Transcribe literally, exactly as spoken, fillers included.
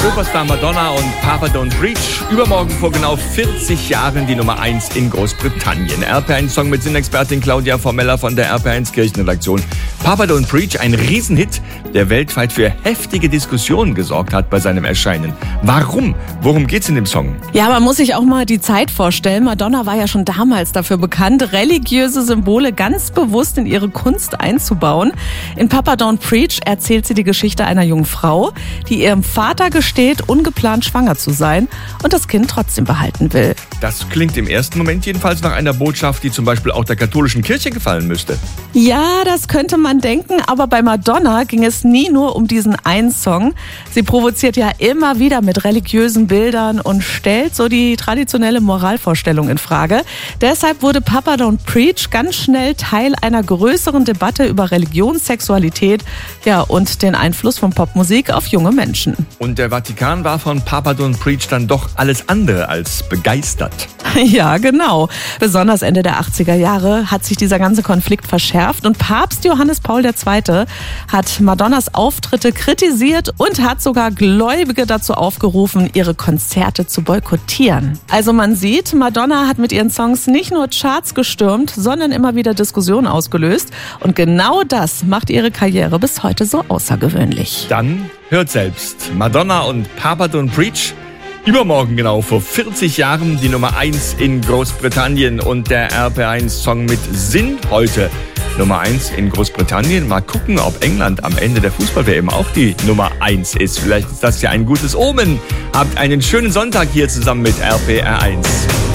Superstar Madonna und Papa Don't Preach. Übermorgen vor genau vierzig Jahren die Nummer eins in Großbritannien. R P eins Song mit Sinnexpertin Claudia Formella von der R P eins Kirchenredaktion. Papa Don't Preach, ein Riesenhit, der weltweit für heftige Diskussionen gesorgt hat bei seinem Erscheinen. Warum? Worum geht's in dem Song? Ja, man muss sich auch mal die Zeit vorstellen. Madonna war ja schon damals dafür bekannt, religiöse Symbole ganz bewusst in ihre Kunst einzubauen. In Papa Don't Preach erzählt sie die Geschichte einer jungen Frau, die ihrem Vater gesteht, ungeplant schwanger zu sein und das Kind trotzdem behalten will. Das klingt im ersten Moment jedenfalls nach einer Botschaft, die zum Beispiel auch der katholischen Kirche gefallen müsste. Ja, das könnte man denken, aber bei Madonna ging es nie nur um diesen einen Song. Sie provoziert ja immer wieder mit religiösen Bildern und stellt so die traditionelle Moralvorstellung in Frage. Deshalb wurde Papa Don't Preach ganz schnell Teil einer größeren Debatte über Religion, Sexualität, ja, und den Einfluss von Popmusik auf junge Menschen. Und der Vatikan war von Papa Don't Preach dann doch alles andere als begeistert. Ja, genau. Besonders Ende der achtziger Jahre hat sich dieser ganze Konflikt verschärft und Papst Johannes Paul der Zweite hat Madonnas Auftritte kritisiert und hat sogar Gläubige dazu aufgerufen, ihre Konzerte zu boykottieren. Also man sieht, Madonna hat mit ihren Songs nicht nur Charts gestürmt, sondern immer wieder Diskussionen ausgelöst. Und genau das macht ihre Karriere bis heute so außergewöhnlich. Dann hört selbst. Madonna und Papa Don't Preach. Übermorgen genau vor vierzig Jahren die Nummer eins in Großbritannien und der R P eins Song mit Sinn heute. Nummer eins in Großbritannien. Mal gucken, ob England am Ende der Fußball-W M auch die Nummer eins ist. Vielleicht ist das ja ein gutes Omen. Habt einen schönen Sonntag hier zusammen mit R P R eins.